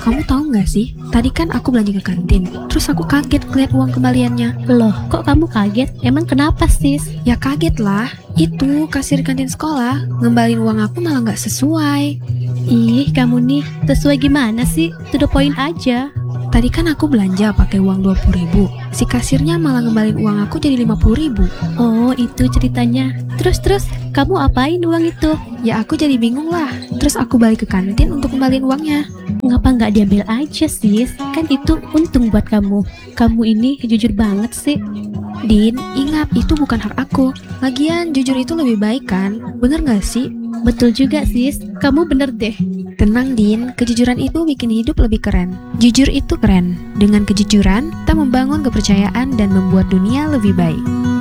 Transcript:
Kamu tahu nggak sih, tadi kan aku belanja ke kantin, terus aku kaget ngeliat uang kembaliannya. Loh, kok kamu kaget? Emang kenapa, sis? Ya kaget lah, itu kasir kantin sekolah ngembalin uang aku malah nggak sesuai. Ih, kamu nih, sesuai gimana sih? To the point aja. Tadi kan aku belanja pakai uang 20.000, si kasirnya malah ngembalin uang aku jadi 50.000. Oh, itu ceritanya. Terus, kamu apain uang itu? Ya aku jadi bingung lah, terus aku balik ke kantin untuk kembaliin uangnya. Ngapa nggak diambil aja, sis? Kan itu untung buat kamu. Kamu ini jujur banget sih. Din, ingat itu bukan hak aku. Lagian jujur itu lebih baik kan, bener gak sih? Betul juga, sis. Kamu bener deh. Tenang Din, kejujuran itu bikin hidup lebih keren. Jujur itu keren. Dengan kejujuran, kita membangun kepercayaan dan membuat dunia lebih baik.